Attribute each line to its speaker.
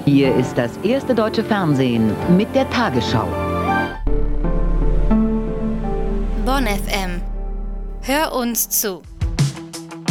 Speaker 1: Hier ist das erste deutsche Fernsehen mit der Tagesschau.
Speaker 2: Bonn FM. Hör uns zu.